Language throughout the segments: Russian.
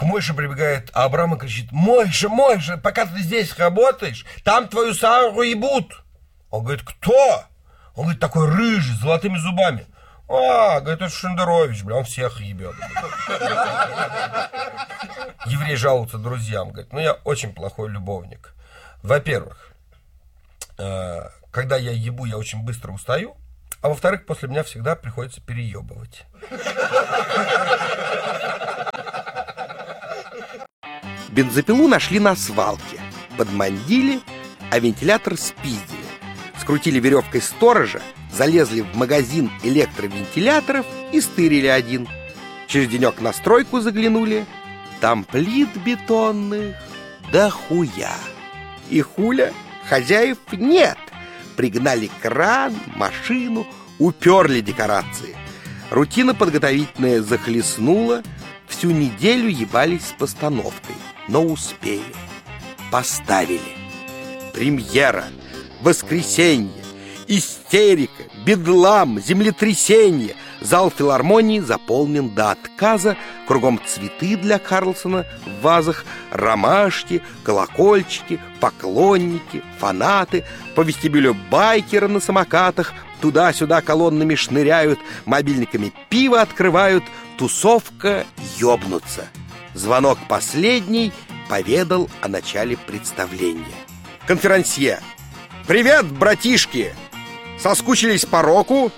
К Мойше прибегает Абрам и кричит: Мойша, пока ты здесь работаешь, там твою Сару ебут. Он говорит: кто? Он говорит: такой рыжий, с золотыми зубами. Говорит, это Шендерович, бля, он всех ебет. Еврей жалуется друзьям, говорит: я очень плохой любовник. Во-первых, когда я ебу, я очень быстро устаю, а во-вторых, после меня всегда приходится переебывать. Бензопилу нашли на свалке, подмандили, а вентилятор спиздили. Скрутили веревкой сторожа, залезли в магазин электровентиляторов и стырили один. Через денек на стройку заглянули, там плит бетонных да хуя. И хуля, хозяев нет. Пригнали кран, машину, уперли декорации. Рутина подготовительная захлестнула, всю неделю ебались с постановкой, но успели. Поставили. Премьера, воскресенье, истерика, бедлам, землетрясение. Зал филармонии заполнен до отказа. Кругом цветы для Карлсона в вазах, ромашки, колокольчики, поклонники, фанаты. По вестибюлю байкеры на самокатах туда-сюда колоннами шныряют, мобильниками пиво открывают. Тусовка ёбнуться. Звонок последний поведал о начале представления. Конферансье: привет, братишки! Соскучились по року?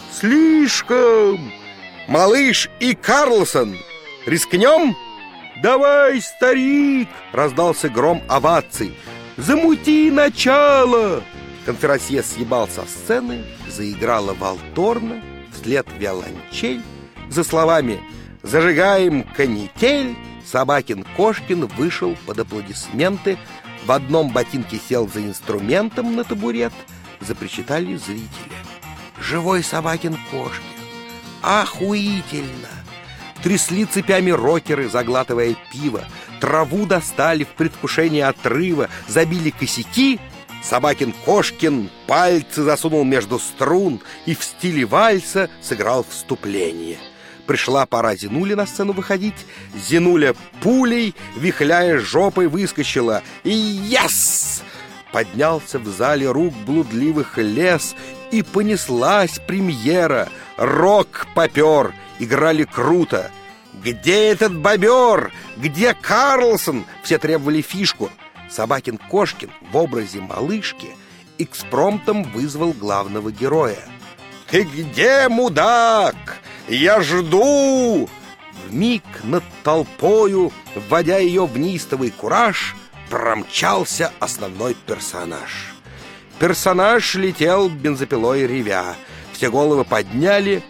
Слишком! Малыш и Карлсон, рискнем? Давай, старик! Раздался гром оваций. Замути начало! Конферансье съебал со сцены, заиграла валторна, вслед виолончель. За словами «Зажигаем канитель» Собакин-Кошкин вышел под аплодисменты. В одном ботинке сел за инструментом на табурет. Запричитали зрители. Живой Собакин-Кошкин! Охуительно! Трясли цепями рокеры, заглатывая пиво. Траву достали в предвкушении отрыва. Забили косяки. Собакин-Кошкин пальцы засунул между струн и в стиле вальса сыграл вступление. Пришла пора Зинуле на сцену выходить. Зинуля пулей, вихляя жопой, выскочила. И яс! Поднялся в зале рук блудливых лес, и понеслась премьера. Рок попер, играли круто. Где этот бобер? Где Карлсон? Все требовали фишку. Собакин-Кошкин в образе малышки экспромтом вызвал главного героя. «Ты где, мудак? Я жду!» Вмиг над толпою, вводя ее в неистовый кураж, промчался основной персонаж. Персонаж летел бензопилой ревя. Все головы подняли.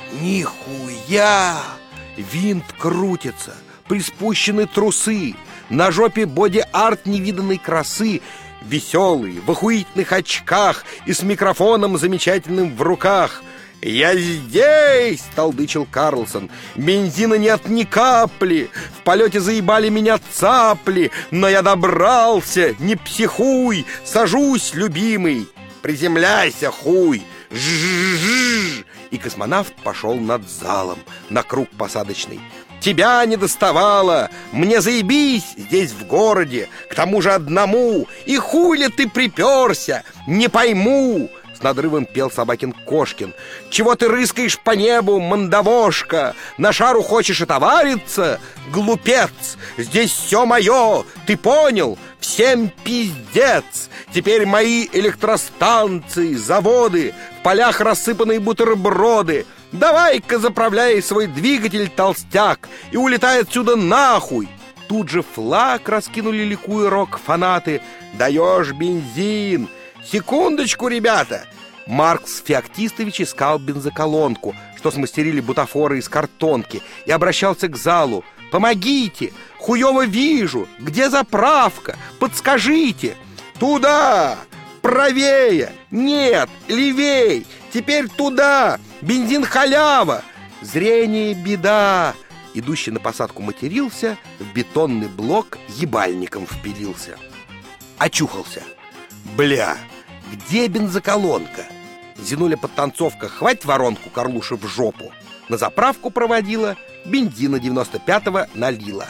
Нихуя! Винт крутится, приспущены трусы, на жопе боди-арт невиданной красы. Веселый, в охуительных очках и с микрофоном замечательным в руках. «Я здесь!» — толдычил Карлсон. «Бензина нет ни капли, в полете заебали меня цапли, но я добрался, не психуй, сажусь, любимый, приземляйся, хуй, жжжж!» И космонавт пошел над залом на круг посадочный. «Тебя не доставало, мне заебись здесь в городе, к тому же одному, и хуй ли ты приперся, не пойму!» С надрывом пел Собакин-Кошкин. «Чего ты рыскаешь по небу, мандавошка? На шару хочешь отовариться? Глупец! Здесь все мое, ты понял? Всем пиздец! Теперь мои электростанции, заводы, в полях рассыпанные бутерброды. Давай-ка заправляй свой двигатель, толстяк, и улетай отсюда нахуй!» Тут же флаг раскинули, ликуя рок-фанаты. «Даешь бензин! Секундочку, ребята!» Маркс Феоктистович искал бензоколонку, что смастерили бутафоры из картонки, и обращался к залу. «Помогите! Хуёво вижу! Где заправка? Подскажите!» «Туда! Правее! Нет! Левей! Теперь туда! Бензин халява! Зрение беда!» Идущий на посадку матерился, в бетонный блок ебальником впилился. Очухался. «Бля! Где бензоколонка?» Зинуля подтанцовка «Хвать воронку, Карлуша, в жопу!» На заправку проводила, бензина 95-го налила.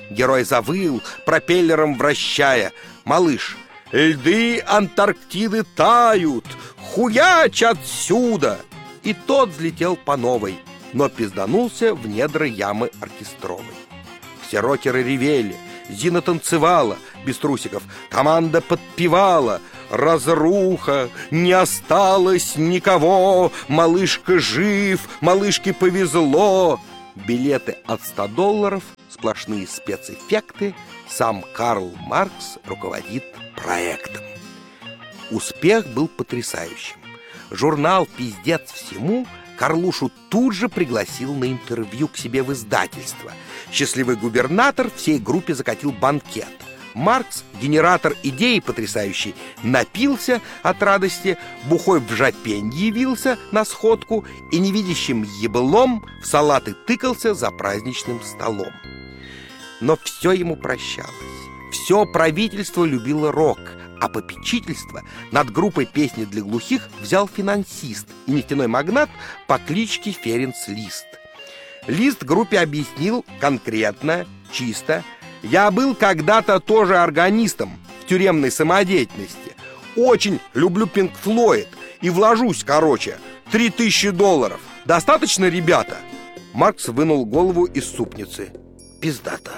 Герой завыл, пропеллером вращая: «Малыш, льды Антарктиды тают! Хуяч отсюда!» И тот взлетел по новой, но пизданулся в недра ямы оркестровой. Все рокеры ревели, Зина танцевала без трусиков, команда подпевала: «Разруха, не осталось никого, малышка жив, малышке повезло». Билеты от $100, сплошные спецэффекты, сам Карл Маркс руководит проектом. Успех был потрясающим. Журнал «Пиздец всему» Карлушу тут же пригласил на интервью к себе в издательство. Счастливый губернатор всей группе закатил банкет. Маркс, генератор идеи потрясающий, напился от радости, бухой в жопень явился на сходку и невидящим еблом в салаты тыкался за праздничным столом. Но все ему прощалось. Все правительство любило рок, а попечительство над группой «Песни для глухих» взял финансист и нефтяной магнат по кличке Ференц Лист. Лист группе объяснил конкретно, чисто: «Я был когда-то тоже органистом в тюремной самодеятельности. Очень люблю Пинк Флойд и вложусь, короче, $3000. Достаточно, ребята?» Маркс вынул голову из супницы. Пиздата.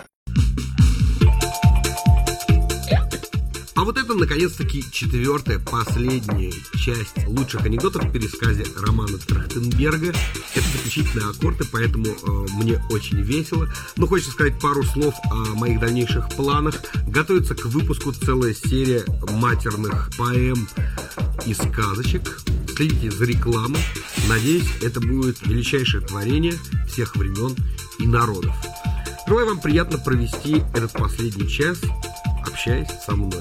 А вот это, наконец-таки, 4-я, последняя часть лучших анекдотов в пересказе романа Трахтенберга. Это заключительные аккорды, поэтому мне очень весело. Но хочется сказать пару слов о моих дальнейших планах. Готовится к выпуску целая серия матерных поэм и сказочек. Следите за рекламой. Надеюсь, это будет величайшее творение всех времен и народов. Желаю вам приятно провести этот последний час, общаясь со мной.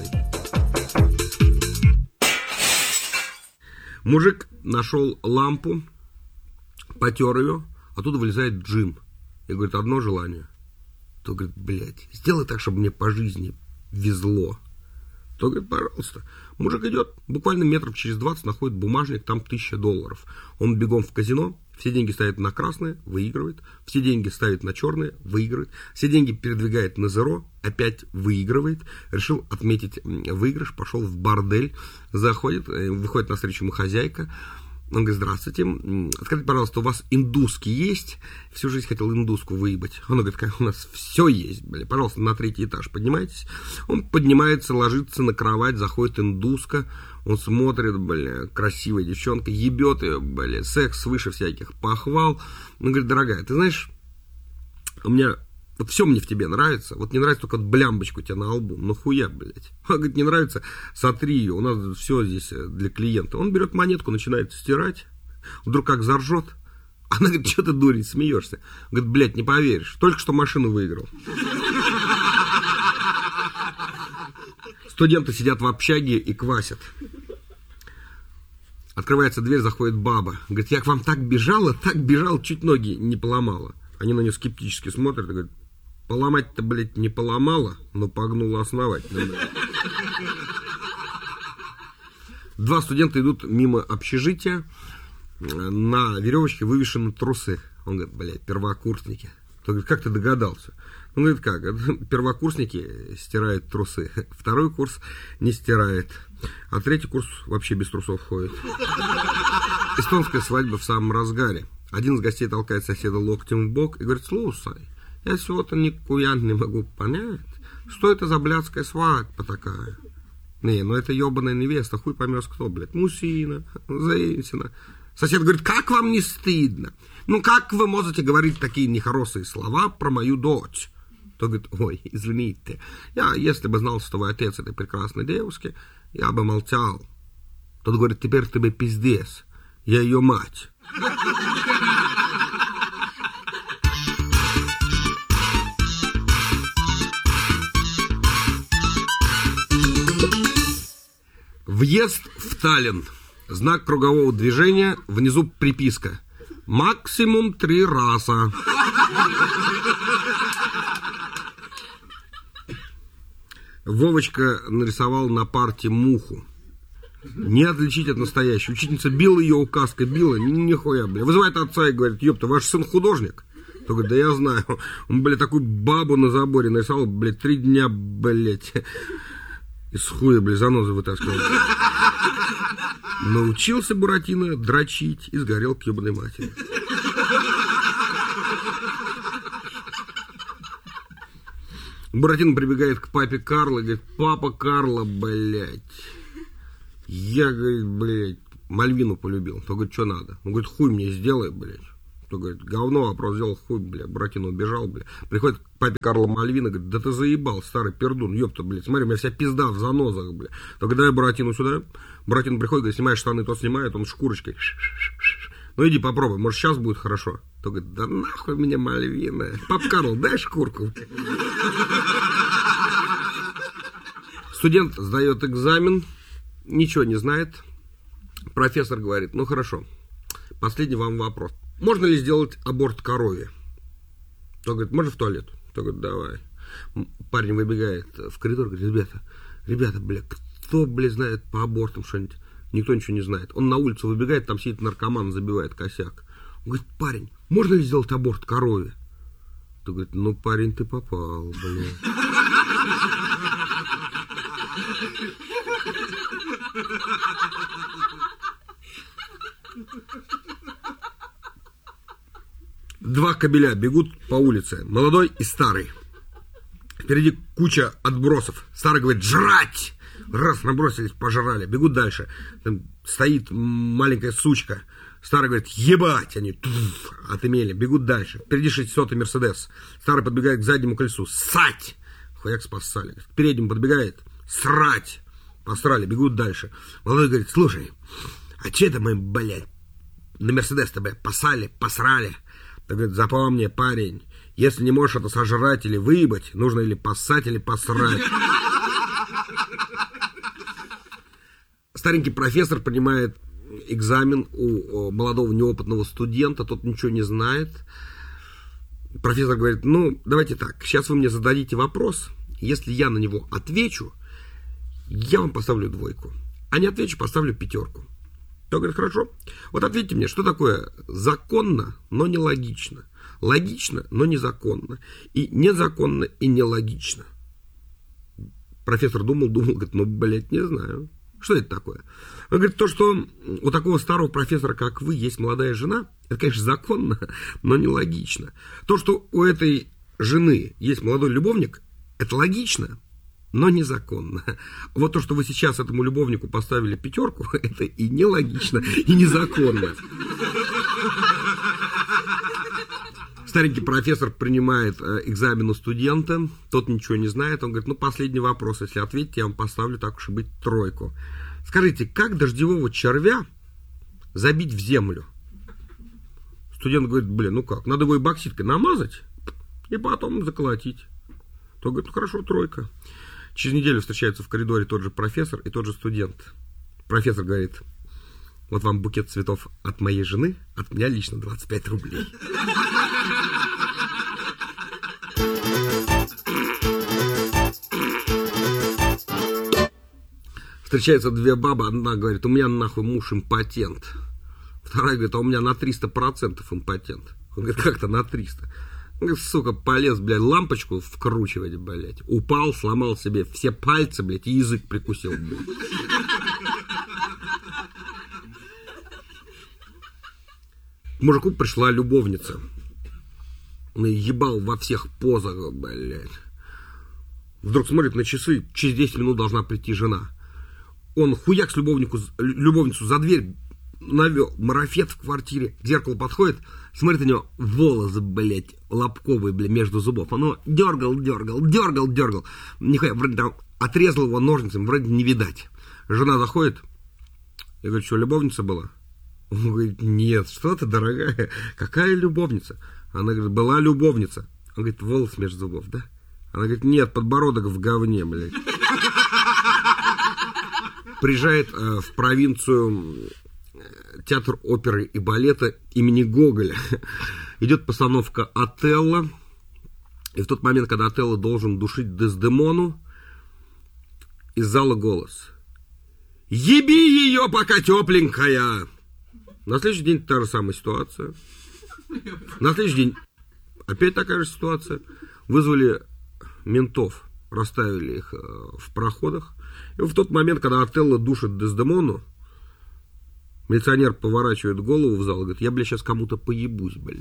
Мужик нашел лампу, потер ее, оттуда вылезает джин. И говорит: одно желание. То говорит: блядь, сделай так, чтобы мне по жизни везло. То говорит: пожалуйста. Мужик идет, буквально метров через 20 находит бумажник, там $1000. Он бегом в казино, все деньги ставит на красное, выигрывает. Все деньги ставит на черное, выигрывает. Все деньги передвигает на зеро, опять выигрывает. Решил отметить выигрыш, пошел в бордель, заходит, выходит навстречу ему хозяйка. Он говорит: здравствуйте, скажите, пожалуйста, у вас индуски есть? Всю жизнь хотел индуску выебать. Он говорит: как у нас все есть, бля, пожалуйста, на 3-й этаж поднимайтесь. Он поднимается, ложится на кровать, заходит индуска. Он смотрит, бля, красивая девчонка, ебет ее, бля, секс свыше всяких похвал. Он говорит: дорогая, ты знаешь, у меня... Вот все мне в тебе нравится. Вот не нравится только блямбочку у тебя на лбу. Ну хуя, блядь. Он говорит: не нравится, сотри ее. У нас все здесь для клиента. Он берет монетку, начинает стирать. Вдруг как заржет. Она говорит: что ты, дурень, смеешься? Он говорит: блядь, не поверишь. Только что машину выиграл. Студенты сидят в общаге и квасят. Открывается дверь, заходит баба. Говорит: я к вам так бежала, чуть ноги не поломала. Они на нее скептически смотрят и говорят: поломать-то, блядь, не поломала, но погнула основательно. Два студента идут мимо общежития, на веревочке вывешены трусы. Он говорит: блядь, первокурсники. Он говорит: как ты догадался? Он говорит: как? Первокурсники стирают трусы, второй курс не стирает, а третий курс вообще без трусов ходит. Эстонская свадьба в самом разгаре. Один из гостей толкает соседа локтем в бок и говорит: слушай, я всего-то никуя не могу понять, что это за блядская свадьба такая. Не, ну это ебаная невеста, хуй поймешь кто, блядь, мужчина, женщина. Сосед говорит: как вам не стыдно? Ну как вы можете говорить такие нехорошие слова про мою дочь? Тот говорит: ой, извините, я, если бы знал, что вы отец этой прекрасной девушки, я бы молчал. Тот говорит: теперь тебе пиздец, я ее мать. Въезд в Таллин. Знак кругового движения, внизу приписка: максимум 3 раза. Вовочка нарисовал на парте муху. Не отличить от настоящей. Учительница била ее указкой, била, нихуя, бля. Вызывает отца и говорит: ёпта, ваш сын художник? Тот говорит, да я знаю. Он, блядь, такую бабу на заборе нарисовал, блядь, 3 дня, блядь. Из хуя, блядь, занозы вытаскивал. Научился Буратино дрочить и сгорел к ебаной матери. Буратино прибегает к папе Карло и говорит, папа Карло, блядь, я, говорит, блядь, Мальвину полюбил. Тот говорит, что надо? Он говорит, хуй мне сделай, блядь. Тот говорит, говно, вопрос сделал, хуй, блядь. Буратино убежал, блядь. Приходит к папе Карло Мальвина, говорит, да ты заебал, старый пердун, ёпта, блядь, смотри, у меня вся пизда в занозах, блядь. Тот говорит, дай Буратино сюда. Буратино приходит, говорит, снимаешь штаны, тот снимает, он шкурочкой. Ну иди попробуй, может сейчас будет хорошо. Тот говорит, да нахуй меня Мальвина. Пап Карл, дай шкурку. Студент сдает экзамен, ничего не знает. Профессор говорит, ну хорошо, последний вам вопрос. Можно ли сделать аборт корове? Тот говорит, можно в туалет? Тот говорит, давай. Парень выбегает в коридор, говорит, ребята, бля, кто, бля, знает по абортам что-нибудь? Никто ничего не знает. Он на улицу выбегает, там сидит наркоман, забивает косяк. Он говорит, парень, можно ли сделать аборт корове? Тот говорит, ну, парень, ты попал, бля. Два кобеля бегут по улице, молодой и старый. Впереди куча отбросов. Старый говорит, жрать! Раз, набросились, пожрали, бегут дальше. Там стоит маленькая сучка. Старый говорит, ебать! Они отымели, бегут дальше. Впереди 600-й Мерседес. Старый подбегает к заднему колесу. Ссать! Хуяк спасали. К переднему подбегает. Срать! Посрали, бегут дальше. Молодой говорит, слушай, а че это мы, блядь, на Мерседес-то, блядь, посрали? Так говорит, запомни, парень, если не можешь это сожрать или выебать, нужно или поссать, или посрать. Старенький профессор принимает экзамен у молодого неопытного студента, тот ничего не знает. Профессор говорит, ну, давайте так, сейчас вы мне зададите вопрос, если я на него отвечу, я вам поставлю 2, а не отвечу, поставлю 5. Тот говорит, хорошо, вот ответьте мне, что такое законно, но нелогично, логично, но незаконно, и незаконно, и нелогично. Профессор думал, говорит, ну, блядь, не знаю. Что это такое? Он говорит, то, что у такого старого профессора, как вы, есть молодая жена, это, конечно, законно, но нелогично. То, что у этой жены есть молодой любовник, это логично, но незаконно. Вот то, что вы сейчас этому любовнику поставили 5, это и нелогично, и незаконно. Старенький профессор принимает экзамен у студента, тот ничего не знает, он говорит, ну, последний вопрос, если ответите, я вам поставлю, так уж и быть, 3. Скажите, как дождевого червя забить в землю? Студент говорит, блин, ну как, надо его эбоксидкой намазать и потом заколотить. Тот говорит, ну хорошо, 3. Через неделю встречаются в коридоре тот же профессор и тот же студент. Профессор говорит, вот вам букет цветов от моей жены, от меня лично 25 рублей. Встречаются 2 бабы, одна говорит, у меня нахуй муж импотент. Вторая говорит, а у меня на 300% импотент. Он говорит, как-то на 300. Он говорит, сука, полез, блядь, лампочку вкручивать, блядь. Упал, сломал себе все пальцы, блядь, и язык прикусил, блядь. К мужику пришла любовница. Он ебал во всех позах, блядь. Вдруг смотрит на часы, через 10 минут должна прийти жена. Он хуяк с любовницу за дверь навел, марафет в квартире, к зеркалу подходит, смотрит на него, волосы, блядь, лобковые, блядь, между зубов. Оно дергал. Нихуя, вроде там отрезал его ножницами, вроде не видать. Жена заходит, я говорю, что, любовница была? Он говорит, нет, что ты, дорогая, какая любовница? Она говорит, была любовница. Он говорит, волос между зубов, да? Она говорит, нет, подбородок в говне, блядь. Приезжает в провинцию театр оперы и балета имени Гоголя. Идет постановка Отелло. И в тот момент, когда Отелло должен душить Дездемону, из зала голос. Еби ее, пока тепленькая. На следующий день та же самая ситуация. На следующий день опять такая же ситуация. Вызвали ментов, расставили их в проходах. И в тот момент, когда Отелло душит Дездемону, милиционер поворачивает голову в зал и говорит: я, блядь, сейчас кому-то поебусь, блядь.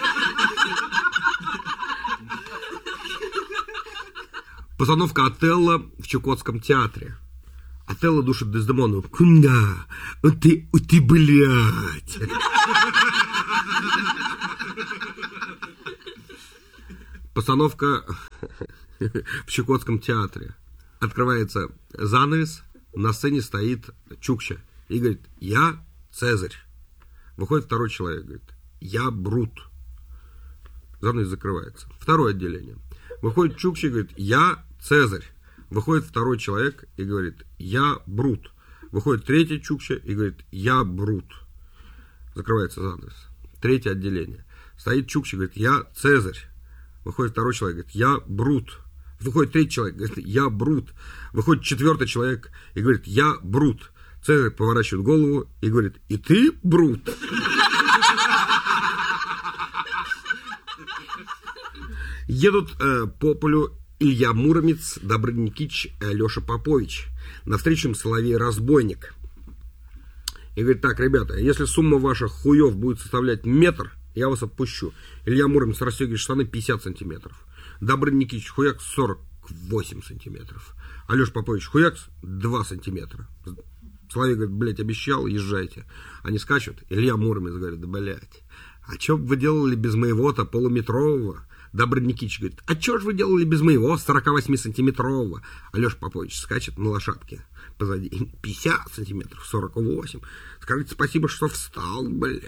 Постановка Отелло в Чукотском театре. Отелло душит Дездемону. Куда? Ты, блядь. Постановка в Чукотском театре. Открывается занавес, на сцене стоит Чукча и говорит: я Цезарь. Выходит второй человек, говорит: я Брут. Занавес закрывается. Второе отделение. Выходит Чукча и говорит: я Цезарь. Выходит второй человек и говорит: я Брут. Выходит третий Чукча и говорит: я Брут. Закрывается занавес. Третье отделение. Стоит Чукча и говорит: я Цезарь. Выходит второй человек, говорит: я Брут. Выходит третий человек, говорит: я Брут. Выходит четвертый человек и говорит: я Брут. Цезарь поворачивает голову и говорит: и ты Брут. Едут по полю Илья Муромец, Добрыня Никитич, Леша Попович. Навстречу им Соловей-разбойник. И говорит: так, ребята, если сумма ваших хуев будет составлять метр, я вас отпущу. Илья Муромец расстегивает штаны 50 сантиметров. Добрыня Никитич хуяк 48 сантиметров. А Леша Попович хуяк 2 сантиметра. Соловей говорит: блядь, обещал, езжайте. Они скачут. Илья Муромец говорит: да, блядь, а что бы вы делали без моего-то полуметрового? Добрыня Никитич говорит: а что же вы делали без моего 48-сантиметрового? А Леша Попович скачет на лошадке позади. 50 сантиметров, 48. Скажите спасибо, что встал, блядь.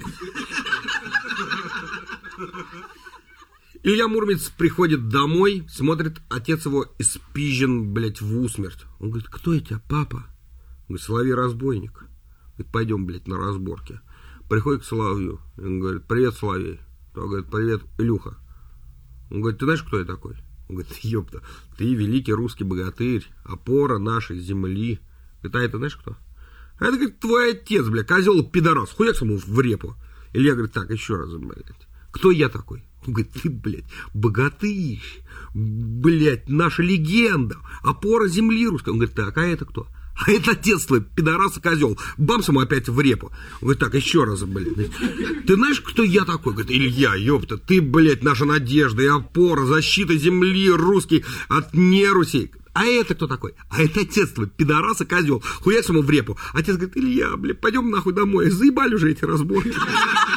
Илья Муромец приходит домой, смотрит, отец его испизжен, блядь, в усмерть. Он говорит: кто это, папа? Он говорит: Соловей-разбойник. Говорит: пойдем, блядь, на разборки. Приходит к Соловью. Он говорит: привет, Соловей. Он говорит: привет, Илюха. Он говорит: ты знаешь, кто я такой? Он говорит: ёпта, ты великий русский богатырь, опора нашей земли. Говорит: а это знаешь кто? А это, говорит, твой отец, блядь, козел пидорас, хуяк ему в репу. Илья говорит: так, еще раз, блядь, кто я такой? Он говорит: ты, блядь, богатырь, блядь, наша легенда, опора земли русской. Он говорит: так, а это кто? А это отец твой, пидорас и козел. Бамс ему опять в репу. Он говорит: так, еще раз, блядь. Ты знаешь, кто я такой? Говорит: Илья, ёпта, ты, блядь, наша надежда и опора, защита земли русской от нерусей. А это кто такой? А это отец твой, пидорас и козел. Хуясь ему в репу. Отец говорит: Илья, блядь, пойдем нахуй домой. Заебали уже эти разборки.